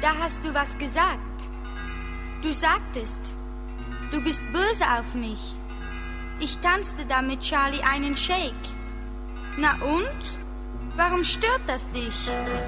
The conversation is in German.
Da hast du was gesagt. Du sagtest, du bist böse auf mich. Ich tanzte da mit Charlie einen Shake. Na und? Warum stört das dich?